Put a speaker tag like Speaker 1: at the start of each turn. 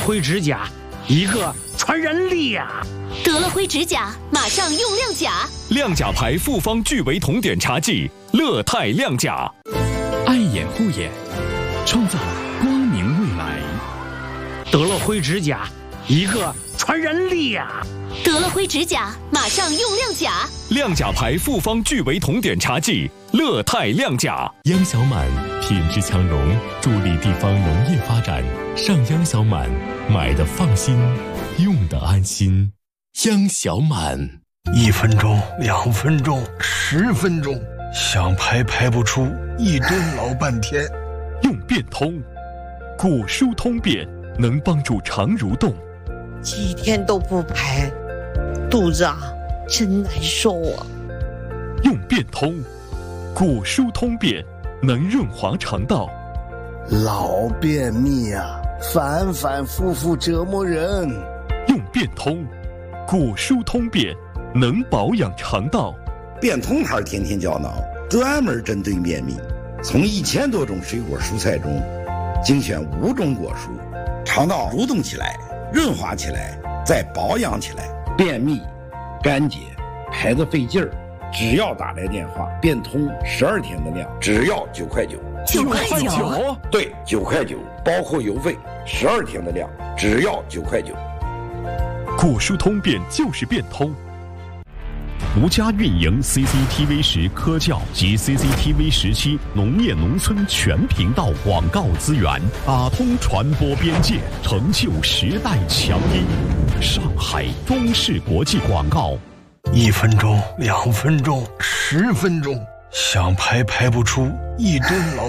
Speaker 1: 灰指甲，一个传人力呀！
Speaker 2: 得了灰指甲，马上用亮甲。
Speaker 3: 亮甲牌复方聚维酮碘茶剂，乐泰亮甲。
Speaker 4: 爱眼护眼，创造光明未来。
Speaker 1: 得了灰指甲，一个传人力呀！
Speaker 2: 得了灰指甲，马上用亮甲。
Speaker 3: 亮甲牌复方聚维酮碘茶剂，乐泰亮甲。
Speaker 5: 央小满品质强农，助力地方农业发展。上央小满，买的放心，用的安心。央小满
Speaker 6: ，1分钟、2分钟、10分钟，想排不出，一顿老半天。
Speaker 5: 用变通，果蔬通便，能帮助肠蠕动。
Speaker 7: 几天都不排，肚子真难受啊。
Speaker 5: 用变通，果蔬通便，能润滑肠道。
Speaker 6: 老便秘反反复复折磨人。
Speaker 5: 用变通，果蔬通便，能保养肠道。
Speaker 8: 变通牌天天胶囊，专门针对便秘，从1000多种水果蔬菜中精选5种果蔬，肠道蠕动起来，润滑起来，再保养起来。便秘、干结、排得费劲儿，只要打来电话，变通12天的量，只要9块9。
Speaker 2: 9块9？
Speaker 8: 对，9块9，包括邮费，12天的量，只要9块9。
Speaker 5: 果蔬通便就是变通。独家运营 CCTV10科教及 CCTV17农业农村全频道广告资源，打通传播边界，成就时代强音。上海中视国际广告。
Speaker 6: 1分钟、2分钟、10分钟，想排不出，一顿老